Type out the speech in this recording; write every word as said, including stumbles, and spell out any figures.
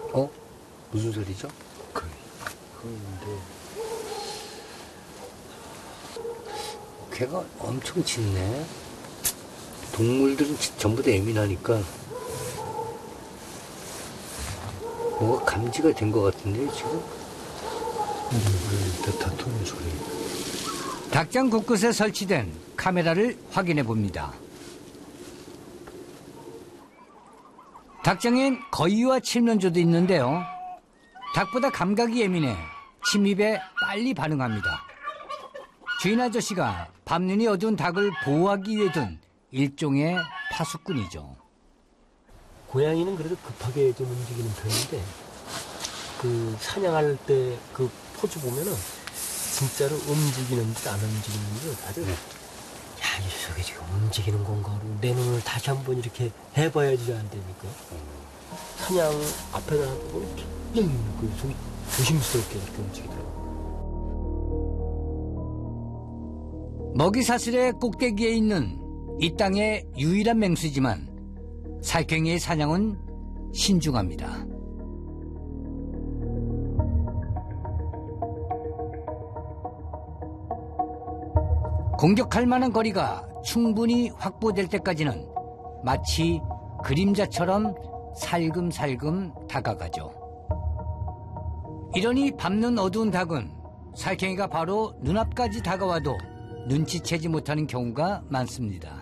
어? 무슨 소리죠? 거의. 그런데 걔가 엄청 짖네. 동물들은 전부 다 예민하니까 뭐가 감지가 된 것 같은데 지금? 음, 다투는 소리. 닭장 곳곳에 설치된 카메라를 확인해 봅니다. 닭장엔 거위와 칠면조도 있는데요. 닭보다 감각이 예민해 침입에 빨리 반응합니다. 주인 아저씨가 밤눈이 어두운 닭을 보호하기 위해 둔 일종의 파수꾼이죠. 고양이는 그래도 급하게 좀 움직이는 편인데 그 사냥할 때 그 포즈 보면은 진짜로 움직이는지 안 움직이는지 아주 네. 야, 이 녀석이 지금 움직이는 건가 내 눈을 다시 한번 이렇게 해봐야지 안 되니까 사냥 앞에다 보고 굉장히 그 조, 조심스럽게 이렇게 움직이더라고요. 먹이 사슬의 꼭대기에 있는 이 땅의 유일한 맹수지만 살쾡이의 사냥은 신중합니다. 공격할 만한 거리가 충분히 확보될 때까지는 마치 그림자처럼 살금살금 다가가죠. 이러니 밤눈 어두운 닭은 살쾡이가 바로 눈앞까지 다가와도 눈치채지 못하는 경우가 많습니다.